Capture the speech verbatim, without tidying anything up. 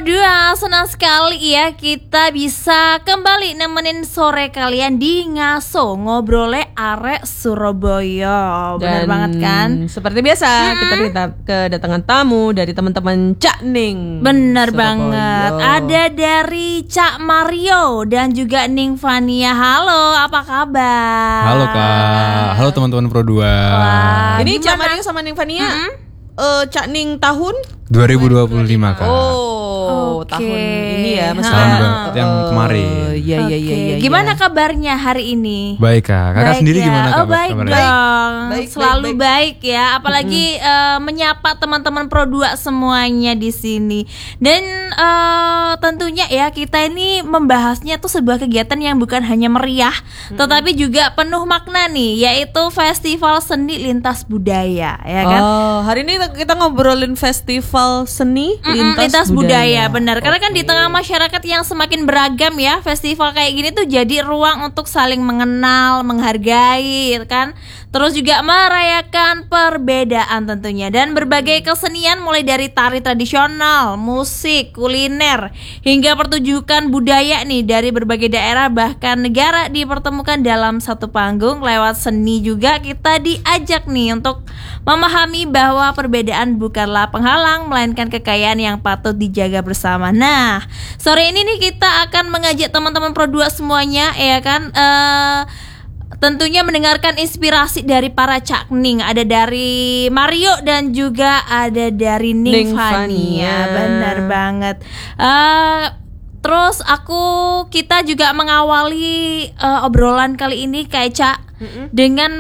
Dua, senang sekali ya kita bisa kembali nemenin sore kalian di Ngaso Ngobrole Arek Surabaya. Benar banget kan? Seperti biasa hmm. kita kedatangan tamu dari teman-teman Cak Ning. Benar Surabaya. banget. Ada dari Cak Mario dan juga Ning Fania. Halo, apa kabar? Halo Kak. Halo teman-teman Pro dua. Wah, ini gimana? Cak Mario sama Ning Fania. Mm-hmm. Uh, Cak Ning tahun dua ribu dua puluh lima Kak. Oh, okay. tahun ini ya Mas. Tahun uh, yang kemarin. Iya iya iya iya. Gimana kabarnya hari ini? Baik Kak. Kakak baik sendiri ya. gimana Oh, kabar? baik kabarnya? dong. Baik, Selalu baik, baik, baik ya. Apalagi mm-hmm. uh, menyapa teman-teman Pro dua semuanya di sini. Dan uh, tentunya ya kita ini membahasnya tuh sebuah kegiatan yang bukan hanya meriah, mm-hmm. tetapi juga penuh makna nih, yaitu Festival Seni Lintas Budaya, ya kan? Oh, hari ini kita ngobrolin Festival Seni Mm-mm, Lintas, lintas budaya. budaya benar. Karena okay. kan di tengah masyarakat yang semakin beragam ya, festival kayak gini tuh jadi ruang untuk saling mengenal, menghargai kan. Terus juga merayakan perbedaan tentunya. Dan berbagai kesenian mulai dari tari tradisional, musik, kuliner, hingga pertunjukan budaya nih dari berbagai daerah bahkan negara dipertemukan dalam satu panggung. Lewat seni juga kita diajak nih untuk memahami bahwa perbedaan bukanlah penghalang, melainkan kekayaan yang patut dijaga bersama. Nah, sore ini nih kita akan mengajak teman-teman Pro dua semuanya ya kan, uh, tentunya mendengarkan inspirasi dari para Cak Ning. Ada dari Mario dan juga ada dari Ning, Ning Fania. Benar banget. uh, Terus aku kita juga mengawali uh, obrolan kali ini kayak Cak mm-hmm. dengan